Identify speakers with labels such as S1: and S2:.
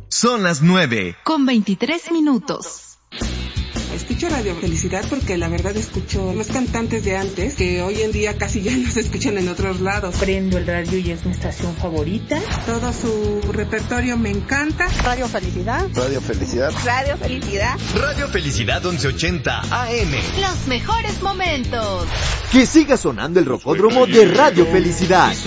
S1: Son las
S2: 9:23.
S3: Escucho Radio Felicidad porque la verdad escucho los cantantes de antes que hoy en día casi ya no se escuchan en otros lados.
S4: Prendo el radio y es mi estación favorita.
S3: Todo su repertorio me encanta.
S5: Radio Felicidad.
S6: Radio Felicidad.
S5: Radio Felicidad.
S1: Radio Felicidad 1180 AM.
S2: Los mejores momentos.
S7: Que siga sonando el rocódromo de Radio Felicidad.